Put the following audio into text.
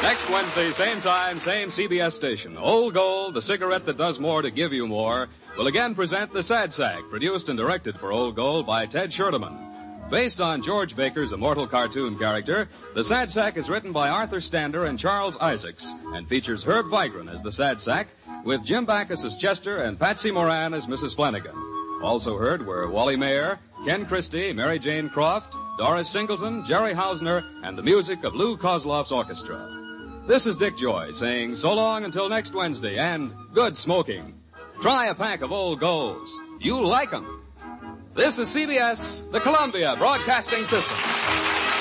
Next Wednesday, same time, same CBS station. Old Gold, the cigarette that does more to give you more, will again present The Sad Sack, produced and directed for Old Gold by Ted Scherdeman. Based on George Baker's immortal cartoon character, The Sad Sack is written by Arthur Stander and Charles Isaacs and features Herb Vigran as the Sad Sack, with Jim Backus as Chester and Patsy Moran as Mrs. Flanagan. Also heard were Wally Mayer, Ken Christie, Mary Jane Croft, Doris Singleton, Jerry Hausner, and the music of Lou Kozloff's orchestra. This is Dick Joy saying so long until next Wednesday and good smoking. Try a pack of Old Golds. You'll like 'em. This is CBS, the Columbia Broadcasting System.